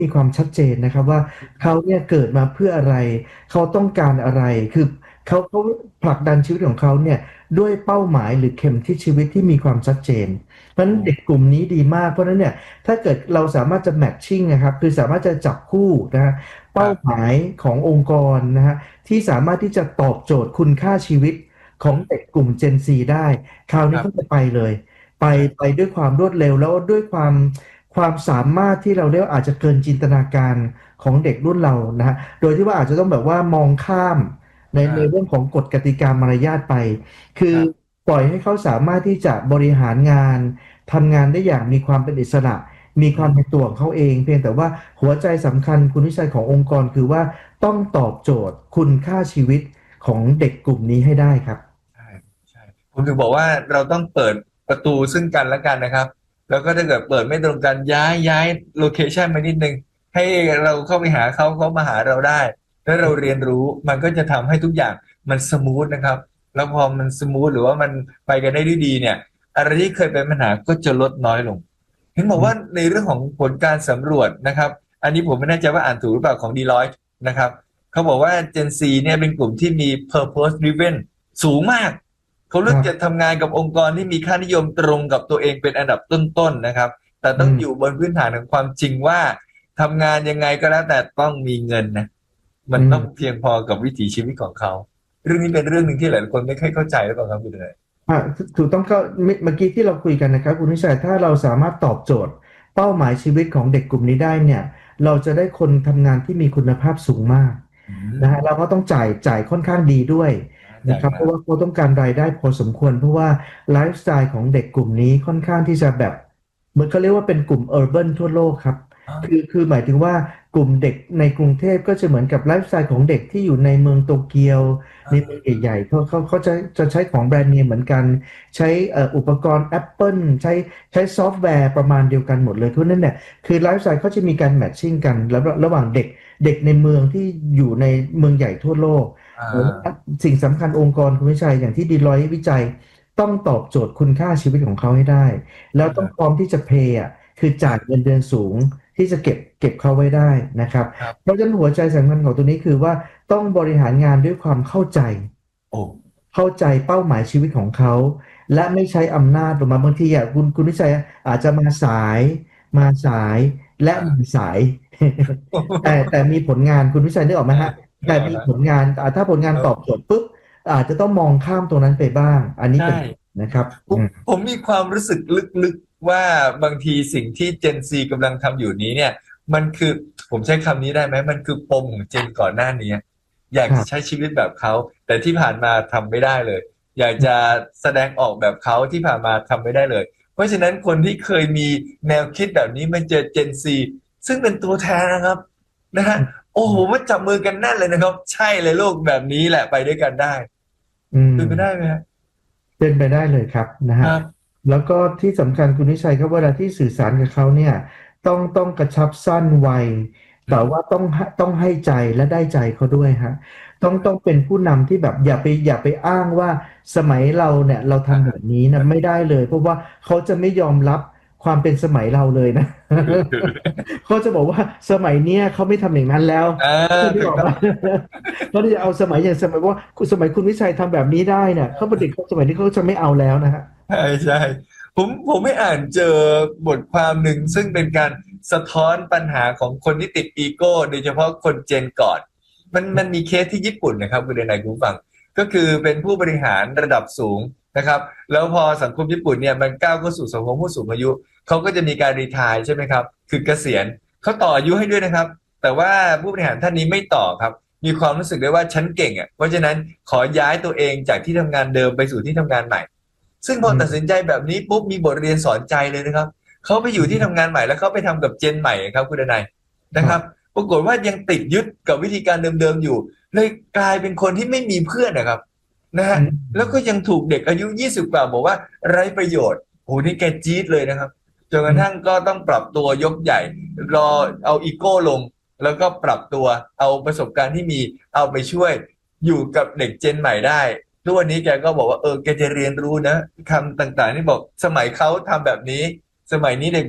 มีความชัดเจนนะครับว่าเขาเนี่ยเกิดมาเพื่ออะไรเขาต้องการอะไรคือเขาผลักดันชีวิตของเขาเนี่ยด้วยเป้าหมายหรือเข็มทิศชีวิตที่มีความชัดเจนเพราะฉะนั้นเด็กกลุ่มนี้ดีมากเพราะฉะนั้นเนี่ยถ้าเกิดเราสามารถจะแมทชิ่งนะครับคือสามารถจะจับคู่นะฮะคเป้ารับหมายขององค์กรนะฮะที่สามารถที่จะตอบโจทย์คุณค่าชีวิตของเด็กกลุ่ม Gen Z ได้คราวครับนี้เขาจะไปเลยไปใช่ไปด้วยความรวดเร็วแล้วด้วยความสามารถที่เราเรียกว่าอาจจะเกินจินตนาการของเด็กรุ่นเรานะฮะโดยที่ว่าอาจจะต้องแบบว่ามองข้ามในเรื่องของกฎกติกามารยาทไปคือครับปล่อยให้เขาสามารถที่จะบริหารงานทำงานได้อย่างมีความเป็นอิสระมีอืมความเป็นตัวของเขาเองเพียงแต่ว่าหัวใจสำคัญคุณวิชัยขององค์กรคือว่าต้องตอบโจทย์คุณค่าชีวิตของเด็กกลุ่มนี้ให้ได้ครับใช่ใช่ผมถึงบอกว่าเราต้องเปิดประตูซึ่งกันและกันนะครับแล้วก็ถ้าเกิดเปิดไม่ตรงกันย้ายโลเคชันมานิดนึงให้เราเข้าไปหาเขาเขามาหาเราได้แล้วเราเรียนรู้มันก็จะทำให้ทุกอย่างมันสมูทนะครับแล้วพอมันสมูทหรือว่ามันไปกันได้ด้วยดีเนี่ยอะไรที่เคยเป็นปัญหาก็จะลดน้อยลงเห็นบอกว่าในเรื่องของผลการสำรวจนะครับอันนี้ผมไม่แน่ใจว่าอ่านถูกหรือเปล่าของ Deloitte นะครับเขาบอกว่า Gen Z เนี่ยเป็นกลุ่มที่มี purpose driven สูงมากเขาเลือกจะครับทำงานกับองค์กรที่มีค่านิยมตรงกับตัวเองเป็นอันดับต้นๆนะครับแต่อืมต้องอยู่บนพื้นฐานของความจริงว่าทำงานยังไงก็แล้วแต่ต้องมีเงินนะมันต้องอืมเพียงพอกับวิถีชีวิตของเขาเรื่องนี้เป็นเรื่องหนึ่งที่หลายคนไม่ค่อยเข้าใจหรือเปล่าครับคุณเนยถูกต้องก็เมื่อกี้ที่เราคุยกันนะครับคุณวิชัยถ้าเราสามารถตอบโจทย์เป้าหมายชีวิตของเด็กกลุ่มนี้ได้เนี่ยเราจะได้คนทำงานที่มีคุณภาพสูงมากอืมนะฮะเราก็ต้องจ่ายค่อนข้างดีด้วยนะจ่ายครับครับเพราะว่าเขาต้องการรายได้พอสมควรเพราะว่าไลฟ์สไตล์ของเด็กกลุ่มนี้ค่อนข้างที่จะแบบเหมือนเขาเรียกว่าเป็นกลุ่มเออร์เบันทั่วโลกครับอ๋อคือหมายถึงว่ากลุ่มเด็กในกรุงเทพก็จะเหมือนกับไลฟ์สไตล์ของเด็กที่อยู่ในเมืองโตเกียวในเมืองใหญ่ๆเขาจะใช้ของแบรนด์เนมเหมือนกัน ใช้อุปกรณ์ Apple ใช้ซอฟต์แวร์ประมาณเดียวกันหมดเลยทุกนั้นเนี่ยคือไลฟ์สไตล์เขาจะมีการแมทชิ่งกันแล้วระหว่างเด็กในเมืองที่อยู่ในเมืองใหญ่ทั่วโลกอ่แต่ว่าาสิ่งสำคัญองค์กรคุณวิชัยอย่างที่ดีลอยวิจัยต้องตอบโจทย์คุณค่าชีวิตของเขาให้ได้แล้วต้องพร้อมที่จะเพย์อ่ะคือจ่ายเงินเดือนสูงที่จะเก็บเขาไว้ได้นะครับครับเพราะฉะนั้นหัวใจสำคัญของตัวนี้คือว่าต้องบริหารงานด้วยความเข้าใจโอ้เข้าใจเป้าหมายชีวิตของเขาและไม่ใช้อำนาจลงมาบางทีอ่ะคุณวิชัยอาจจะมาสายและอ่ามาสายแต่มีผลงานคุณวิชัยนึกออกไหมฮะแต่มีผลงานถ้าผลงานตอบโจทย์ปุ๊บอาจจะต้องมองข้ามตรงนั้นไปบ้างอันนี้ใช่เป็นนะครับผมอืมผมมีความรู้สึกลึกๆว่าบางทีสิ่งที่ Gen Z กำลังทำอยู่นี้เนี่ยมันคือผมใช้คำนี้ได้ไหมมันคือปมของเจนก่อนหน้านี้อยากจะใช้ครับชีวิตแบบเขาแต่ที่ผ่านมาทำไม่ได้เลยอยากจะแสดงออกแบบเขาที่ผ่านมาทำไม่ได้เลยเพราะฉะนั้นคนที่เคยมีแนวคิดแบบนี้มันเจอ Gen Z ซึ่งเป็นตัวแทนนะครับนะฮะโอ้โหมันจับมือกันแน่นเลยนะครับใช่เลยโลกแบบนี้แหละไปด้วยกันได้อืมเป็นไปได้ไหมฮะเป็นไปได้เลยครับนะฮะครับแล้วก็ที่สำคัญคุณนิชัยครับเวลาที่สื่อสารกับเขาเนี่ยต้องกระชับสั้นไวแต่ว่าต้องให้ใจและได้ใจเขาด้วยฮะต้องเป็นผู้นำที่แบบอย่าไปอ้างว่าสมัยเราเนี่ยเราอ่าทำแบบนี้นะไม่ได้เลยเพราะว่าเขาจะไม่ยอมรับความเป็นสมัยเราเลยนะ เขาจะบอกว่าสมัยเนี้ยเขาไม่ทำอย่างนั้นแล้วอ่าเขาจะบอกว่าถูกต้องเขาจะเอาสมัยอย่างสมัยว่าสมัยคุณวิชัยทำแบบนี้ได้เนี่ยเขาปฏิเขาสมัยนี้เขาจะไม่เอาแล้วนะฮะใช่ใช่ผมไม่อ่านเจอบทความหนึ่งซึ่งเป็นการสะท้อนปัญหาของคนที่ติดอีโก้โดยเฉพาะคนเจนก่อนมันมีเคสที่ญี่ปุ่นนะครับคุณเดนายคุณฟังก็คือเป็นผู้บริหารระดับสูงนะครับแล้วพอสังคมญี่ปุ่นเนี่ยมันก้าวเข้าสู่สังคมผู้สูงอายุเขาก็จะมีการรีไทร์ใช่ไหมครับคือเกษียณเขาต่ออายุให้ด้วยนะครับแต่ว่าผู้บริหารท่านนี้ไม่ต่อครับมีความรู้สึกได้ว่าฉันเก่งอ่ะเพราะฉะนั้นขอย้ายตัวเองจากที่ทำงานเดิมไปสู่ที่ทำงานใหม่ ซึ่งพอตัดสินใจแบบนี้ปุ๊บมีบทเรียนสอนใจเลยนะครับเขาไปอยู่ที่ทำงานใหม่แล้วเขาไปทำกับเจนใหม่ครับคุณนายนะครับครับปรากฏว่ายังติดยึดกับวิธีการเดิมๆอยู่เลยกลายเป็นคนที่ไม่มีเพื่อนนะครับนะอืฮะแล้วก็มยังถูกเด็กอายุ20กว่าบอกว่าไร้ประโยชน์โหนี่แกจี๊ดเลยนะครับจนกอืมระทั่งก็ต้องปรับตัวยกใหญ่รอเอาอีโก้ลงแล้วก็ปรับตัวเอาประสบการณ์ที่มีเอาไปช่วยอยู่กับเด็กเจนใหม่ได้ ทุกวันนี้แกก็บอกว่าแกจะเรียนรู้นะคำต่างๆที่บอกสมัยเขาทำแบบนี้สมัยนี้เด็กบอก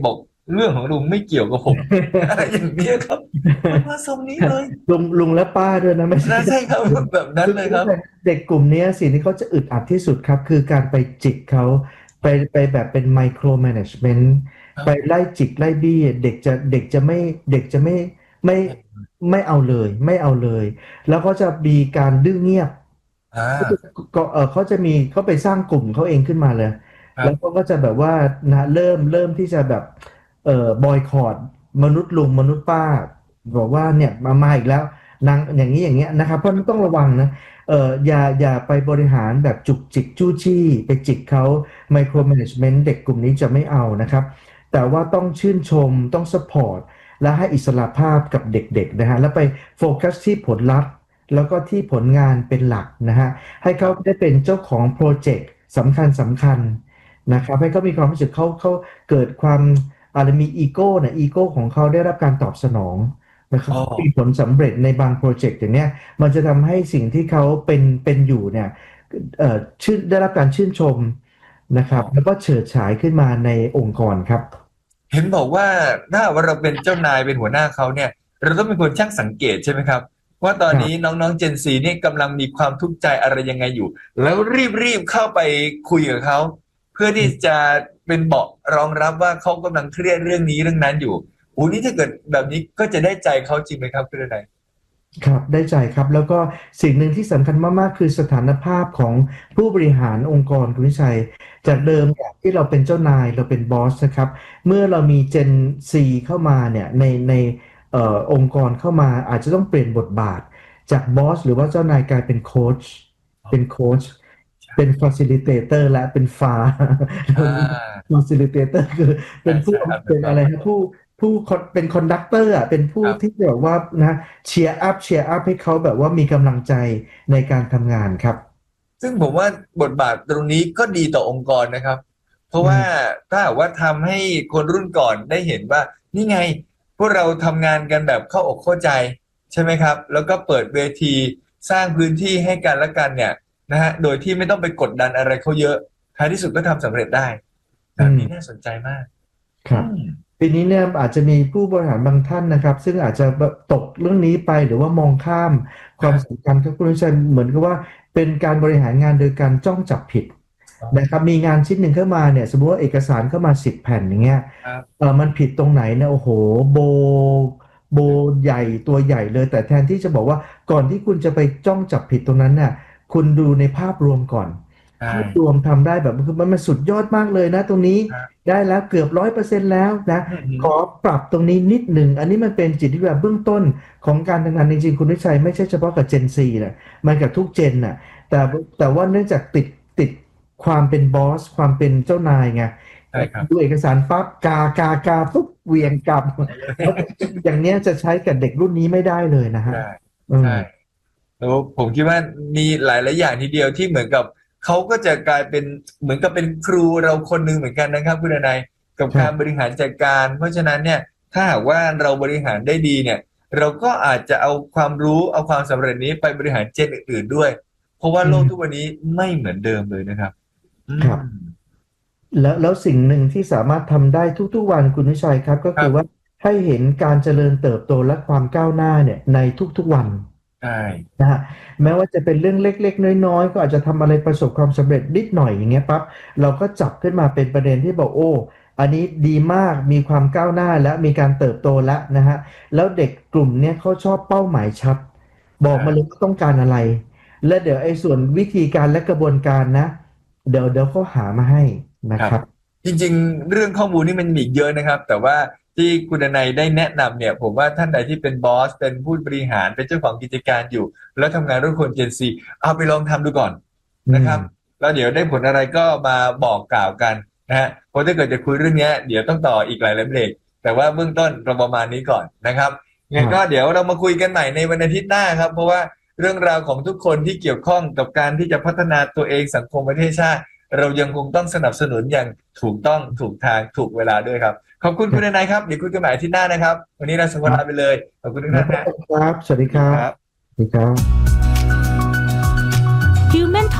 เรื่องของลุงไม่เกี่ยวกับผมอะไรอย่างเนี้ยครับมันมาทรงนี้เลยลุงและป้าด้วยนะไม่ใช่นะใช่ครับแบบนั้นเลยครับเด็กกลุ่มเนี้ยสิ่งที่เขาจะอึดอัดที่สุดครับคือการไปจิกเขาไปแบบเป็นไมโครแมネจเมนต์ไปครับไล่จิกไล่บี้เด็กจะไม่ไม่เอาเลยไม่เอาเลยแล้วก็จะมีการดื้อเงียบอ่าเขาจะเขาจะมีเขาไปสร้างกลุ่มเขาเองขึ้นมาเลยแล้วเขาครับก็จะแบบว่านะเริ่มที่จะแบบบอยคอตมนุษย์ลุงมนุษย์ป้าบอกว่าเนี่ยมาอีกแล้วนางอย่างนี้อย่างเงี้ยนะครับเพราะต้องระวังนะอย่าไปบริหารแบบจุกจิกจู้จี้ไปจิกเขาไมโครแมネจเมนต์เด็กกลุ่มนี้จะไม่เอานะครับแต่ว่าต้องชื่นชมต้องสปอร์ตและให้อิสระภาพกับเด็กๆนะฮะแล้วไปโฟกัสที่ผลลัพธ์แล้วก็ที่ผลงานเป็นหลักนะฮะ ให้เขาครับได้เป็นเจ้าของโปรเจกต์สำคัญนะครับให้เขามีความรู้สึกเขาเกิดความอาจจะมีอีโก้นะอีโก้ของเขาได้รับการตอบสนองนะครับอ๋อมีผลสำเร็จในบางโปรเจกต์อย่างเนี้ยมันจะทำให้สิ่งที่เขาเป็นอยู่เนี่ยได้รับการชื่นชมนะคอ๋อรับแล้วก็เฉิดฉายขึ้นมาในองค์กรครับเห็นบอกว่าถ้าว่าเราเป็นเจ้านายเป็นหัวหน้าเขาเนี่ยเราต้องเป็นคนช่างสังเกตใช่ไหมครับว่าตอนนี้ครับน้องๆเจนซีเนี่ยกำลังมีความทุกข์ใจอะไรยังไงอยู่แล้วรีบเข้าไปคุยกับเขาเพื่อที่จะเป็นเบาะรองรับว่าเขากำลังเครียดเรื่องนี้เรื่องนั้นอยู่โอ้นี่ถ้าเกิดแบบนี้ก็จะได้ใจเขาจริงไหมครับคุณนายครับได้ใจครับแล้วก็สิ่งหนึ่งที่สำคัญมากๆคือสถานภาพของผู้บริหารองค์กรคุณวิชัยจากเดิมเนี่ยที่เราเป็นเจ้านายเราเป็นบอสนะครับเมื่อเรามีเจนซีเข้ามาเนี่ยในองค์กรเข้ามาอาจจะต้องเปลี่ยนบทบาทจากบอสหรือว่าเจ้านายกลายเป็นโค้ชเป็นโค้ชเป็นฟ a ซิลิเตเตอร์และเป็นฟาอ่าฟ a ซิลิเตเตอร์คือเป็นผู้ใช่ใช่ครับเป็เป็นนความเข้าใจอะไรนะผู้เป็นคอนดักเตอร์อ่ะเป็นผู้ที่ครับแบบว่านะเชียร์อัพให้เขาแบบว่ามีกำลังใจในการทำงานครับซึ่งผมว่าบทบาทตรงนี้ก็ดีต่อองค์กรนะครับ เพราะว่าอืมถ้าหากว่าทำให้คนรุ่นก่อนได้เห็นว่านี่ไงพวกเราทำงานกันแบบเข้าอกเข้าใจใช่ไหมครับแล้วก็เปิดเวทีสร้างพื้นที่ให้กันและกันเนี่ยนะฮะโดยที่ไม่ต้องไปกดดันอะไรเขาเยอะท้ายที่สุดก็ทำสำเร็จได้แบบอืมนี้น่าสนใจมากครับอืมทีนี้เนี่ยอาจจะมีผู้บริหารบางท่านนะครับซึ่งอาจจะตกเรื่องนี้ไปหรือว่ามองข้ามความฮะสำคัญครับคุณวิชัยเหมือนกับว่าเป็นการบริหารงานโดยการจ้องจับผิดอ๋อนะครับมีงานชิ้นหนึ่งเข้ามาเนี่ยสมมติว่าเอกสารเข้ามา10 แผ่นอย่างเงี้ยครับมันผิดตรงไหนเนี่ยโอ้โหโบโบใหญ่ตัวใหญ่เลยแต่แทนที่จะบอกว่าก่อนที่คุณจะไปจ้องจับผิดตรงนั้นเนี่ยคุณดูในภาพรวมก่อนใช่ภาพรวมทำได้แบบคือมันสุดยอดมากเลยนะตรงนี้ครับได้แล้วเกือบ100%แล้วนะอืมขอปรับตรงนี้นิดหนึ่งอันนี้มันเป็นจิตวิทยาเบื้องต้นของการทำงานจริงๆคุณวิชัยไม่ใช่เฉพาะกับเจนซีนะมันกับทุกเจนน่ะแต่แต่ว่าเนื่องจากติดความเป็นบอสความเป็นเจ้านายไงใช่ครับดูเอกสารปั๊บกาปุ๊บเหวียงกลับแล้วอย่างเนี้ยจะใช้กับเด็กรุ่นนี้ไม่ได้เลยนะฮะใช่อืมใช่ แล้วผมคิดว่ามีหลายๆอย่างทีเดียวที่เหมือนกับเขาก็จะกลายเป็นเหมือนกับเป็นครูเราคนหนึ่งเหมือนกันนะครับคุณนายกับการบครับริหารจัดการเพราะฉะนั้นเนี่ยถ้าหากว่าเราบริหารได้ดีเนี่ยเราก็อาจจะเอาความรู้เอาความสำเร็จนี้ไปบริหารเจนอื่นๆด้วยเพราะว่าโลกทุกอืมวันนี้ไม่เหมือนเดิมเลยนะครับอืครับมแล้วสิ่งหนึ่งที่สามารถทำได้ทุกๆวันคุณวิชัยครับก็คือว่าครับให้เห็นการเจริญเติบโตและความก้าวหน้าเนี่ยในทุกๆวันใช่นะฮะแม้ครับว่าจะเป็นเรื่องเล็กๆน้อยๆก็อาจจะทำอะไรประสบความสำเร็จนิดหน่อยอย่างเงี้ยปั๊บเราก็จับขึ้นมาเป็นประเด็นที่บอกโอ้อันนี้ดีมากมีความก้าวหน้าและมีการเติบโตแล้วนะฮะแล้วเด็กกลุ่มเนี้ยเขาชอบเป้าหมายชัดบอกมาเลยว่าต้องการอะไรและเดี๋ยวไอ้ส่วนวิธีการและกระบวนการนะเดี๋ยวเขาหามาให้นะครับครับจริงๆเรื่องข้อมูลนี่มันมีอีกเยอะนะครับแต่ว่าที่คุณนายได้แนะนำเนี่ยผมว่าท่านใดที่เป็นบอสเป็นผู้บริหารเป็นเจ้าของกิจการอยู่แล้วทำงานร่วมคนเจนซีเอาไปลองทำดูก่อนอืมนะครับแล้วเดี๋ยวได้ผลอะไรก็มาบอกกล่าวกันนะฮะเพราะถ้าเกิดจะคุยเรื่องนี้เดี๋ยวต้องต่ออีกหลายเบรกแต่ว่าเบื้องต้นเราประมาณนี้ก่อนนะครับงั้นก็ครับเดี๋ยวเรามาคุยกันใหม่ในวันอาทิตย์หน้าครับเพราะว่าเรื่องราวของทุกคนที่เกี่ยวข้องกับการที่จะพัฒนาตัวเองสังคมประเทศชาติ เรายังคงต้องสนับสนุนอย่างถูกต้องถูกทางถูกเวลาด้วยครับขอบคุณคุณนายครับเดี๋ยวคุยกันใหม่อาที่หน้านะครับวันนี้เราสวัสดีไปเลยขอบคุณทุกแล้วก็ท่านนะครับสวัสดีสวัสครับดีครับสวัสดีครับ Human Talk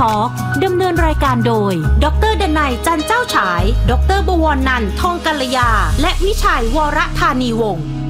Talk ดำเนินรายการโดยดร.ดนัย จันเจ้าฉาย ดร.บวรนันท์ ทองกัลยา และวิชัยวรธานีวงศ์